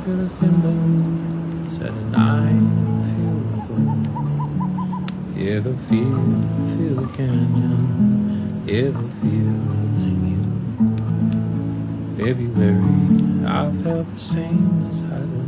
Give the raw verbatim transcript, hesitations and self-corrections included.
feel the thimbles at a nine feel the gold. Yeah, the field, feel the canyon. Yeah, the fields in you. February, I felt the same as I